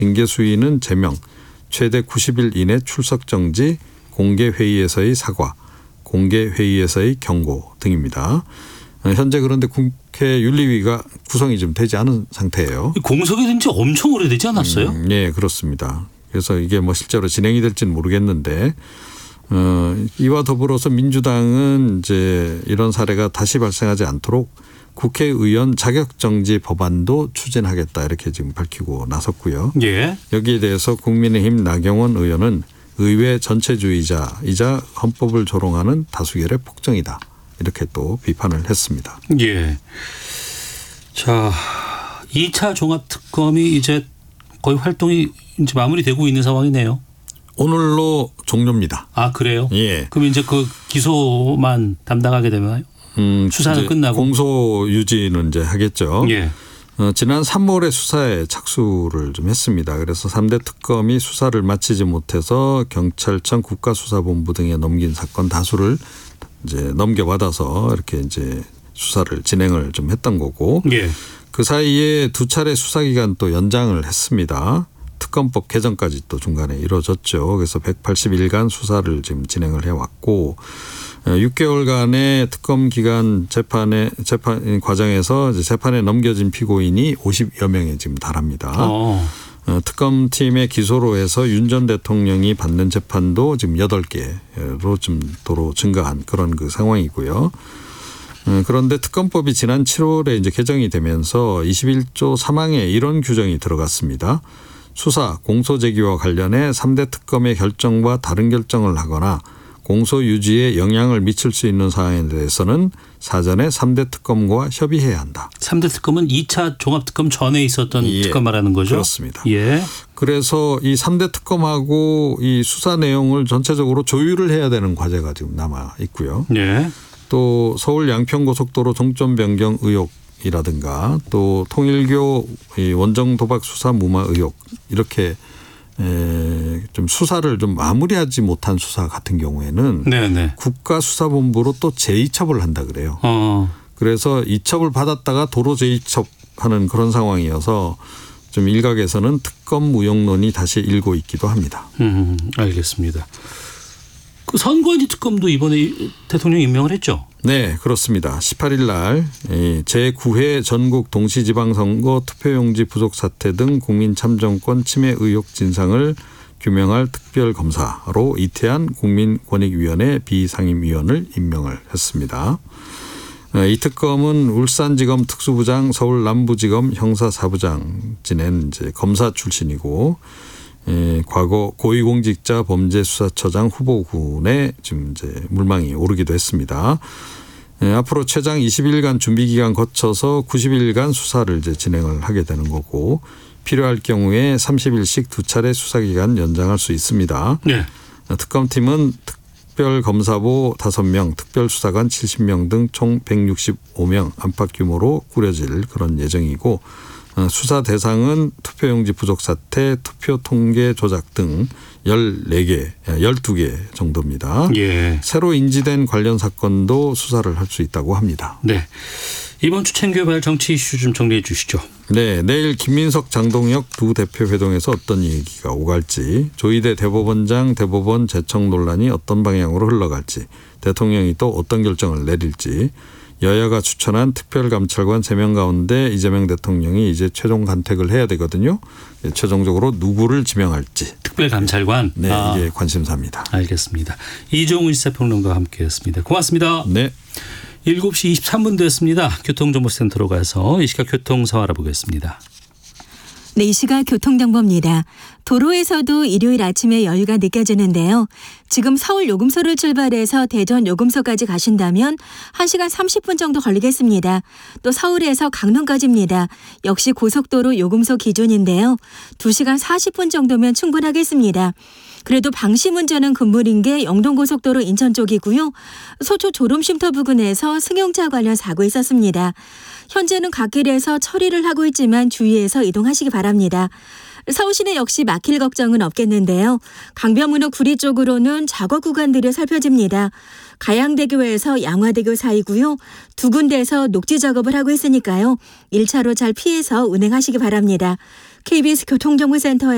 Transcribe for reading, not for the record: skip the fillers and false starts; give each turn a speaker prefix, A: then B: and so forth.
A: 징계 수위는 제명, 최대 90일 이내 출석 정지, 공개 회의에서의 사과, 공개 회의에서의 경고 등입니다. 현재 그런데 국회 윤리위가 구성이 좀 되지 않은 상태예요.
B: 공석이 된 지 엄청 오래되지 않았어요?
A: 네, 그렇습니다. 그래서 이게 뭐 실제로 진행이 될지는 모르겠는데 이와 더불어서 민주당은 이제 이런 사례가 다시 발생하지 않도록 국회의원 자격정지 법안도 추진하겠다 이렇게 지금 밝히고 나섰고요.
B: 예.
A: 여기에 대해서 국민의힘 나경원 의원은 의회 전체주의자이자 헌법을 조롱하는 다수결의 폭정이다. 이렇게 또 비판을 했습니다.
B: 예. 자, 2차 종합특검이 이제 거의 활동이 이제 마무리되고 있는 상황이네요.
A: 오늘로 종료입니다.
B: 아, 그래요?
A: 예.
B: 그럼 이제 그 기소만 담당하게 되나요? 수사는 끝나고
A: 공소 유지는 이제 하겠죠.
B: 예.
A: 지난 3월에 수사에 착수를 좀 했습니다. 그래서 3대 특검이 수사를 마치지 못해서 경찰청 국가수사본부 등에 넘긴 사건 다수를 이제 넘겨받아서 이렇게 이제 수사를 진행을 좀 했던 거고.
B: 예.
A: 그 사이에 두 차례 수사 기간 또 연장을 했습니다. 특검법 개정까지 또 중간에 이루어졌죠. 그래서 180일간 수사를 지금 진행을 해왔고 6개월간의 특검 기간 재판 과정에서 이제 재판에 넘겨진 피고인이 50여 명에 지금 달합니다. 특검팀의 기소로 해서 윤 전 대통령이 받는 재판도 지금 8개로 좀 도로 증가한 그런 그 상황이고요. 그런데 특검법이 지난 7월에 이제 개정이 되면서 21조 3항에 이런 규정이 들어갔습니다. 수사, 공소 제기와 관련해 3대 특검의 결정과 다른 결정을 하거나 공소 유지에 영향을 미칠 수 있는 사항에 대해서는 사전에 3대 특검과 협의해야 한다.
B: 3대 특검은 2차 종합특검 전에 있었던
A: 예,
B: 특검 말하는 거죠?
A: 그렇습니다.
B: 예.
A: 그래서 이 3대 특검하고 이 수사 내용을 전체적으로 조율을 해야 되는 과제가 지금 남아 있고요.
B: 예.
A: 또 서울 양평고속도로 종점 변경 의혹이라든가 또 통일교 원정 도박 수사 무마 의혹 이렇게 좀 수사를 좀 마무리하지 못한 수사 같은 경우에는
B: 네네.
A: 국가수사본부로 또 재이첩을 한다 그래요. 그래서 이첩을 받았다가 도로 재이첩하는 그런 상황이어서 좀 일각에서는 특검 무용론이 다시 일고 있기도 합니다.
B: 알겠습니다. 그 선관위 특검도 이번에 대통령이 임명을 했죠?
A: 네, 그렇습니다. 18일 날 제9회 전국 동시지방선거 투표용지 부족 사태 등 국민참정권 침해 의혹 진상을 규명할 특별검사로 이태한 국민권익위원회 비상임위원을 임명을 했습니다. 이 특검은 울산지검 특수부장, 서울 남부지검 형사사부장 지낸 이제 검사 출신이고 과거 고위공직자 범죄수사처장 후보군에 지금 이제 물망이 오르기도 했습니다. 앞으로 최장 20일간 준비기간 거쳐서 90일간 수사를 이제 진행을 하게 되는 거고 필요할 경우에 30일씩 두 차례 수사기간 연장할 수 있습니다.
B: 네.
A: 특검팀은 특별검사보 5명, 특별수사관 70명 등 총 165명 안팎 규모로 꾸려질 그런 예정이고 수사 대상은 투표용지 부족 사태, 투표 통계 조작 등 12개 정도입니다.
B: 예.
A: 새로 인지된 관련 사건도 수사를 할 수 있다고 합니다.
B: 네. 이번 주 챙겨봐야 할 정치 이슈 좀 정리해 주시죠.
A: 네, 내일 김민석, 장동혁 두 대표 회동에서 어떤 얘기가 오갈지, 조희대 대법원장 대법원 제청 논란이 어떤 방향으로 흘러갈지, 대통령이 또 어떤 결정을 내릴지, 여야가 추천한 특별감찰관 3명 가운데 이재명 대통령이 이제 최종 간택을 해야 되거든요. 최종적으로 누구를 지명할지.
B: 특별감찰관.
A: 네, 이게 관심사입니다.
B: 알겠습니다. 이종훈 시사평론가와 함께했습니다. 고맙습니다.
A: 네.
B: 7시 23분 됐습니다. 교통정보센터로 가서 이 시각 교통상황 알아보겠습니다.
C: 네, 이 시각 교통정보입니다. 도로에서도 일요일 아침에 여유가 느껴지는데요. 지금 서울 요금소를 출발해서 대전 요금소까지 가신다면 1시간 30분 정도 걸리겠습니다. 또 서울에서 강릉까지입니다. 역시 고속도로 요금소 기준인데요. 2시간 40분 정도면 충분하겠습니다. 그래도 방심 운전은 금물인 게 영동고속도로 인천 쪽이고요. 소초 졸음쉼터 부근에서 승용차 관련 사고 있었습니다. 현재는 갓길에서 처리를 하고 있지만 주의해서 이동하시기 바랍니다. 서울시내 역시 막힐 걱정은 없겠는데요. 강변문호 구리 쪽으로는 작업 구간들이 살펴집니다. 가양대교에서 양화대교 사이고요. 두 군데에서 녹지 작업을 하고 있으니까요. 1차로 잘 피해서 운행하시기 바랍니다. KBS 교통정보센터에